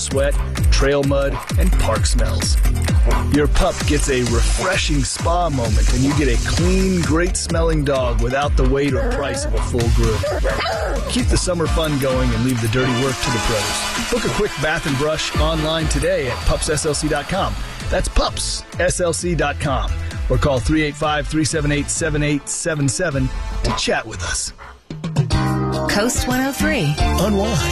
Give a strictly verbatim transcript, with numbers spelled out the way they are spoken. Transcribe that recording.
sweat, trail mud, and park smells. Your pup gets a refreshing spa moment, and you get a clean, great-smelling dog without the weight or price of a full groom. Keep the summer fun going and leave the dirty work to the pros. Book a quick bath and brush online today at pups S L C dot com. That's pups S L C dot com. Or call three eight five, three seven eight, seven eight seven seven to chat with us. Coast one oh three. Unwind.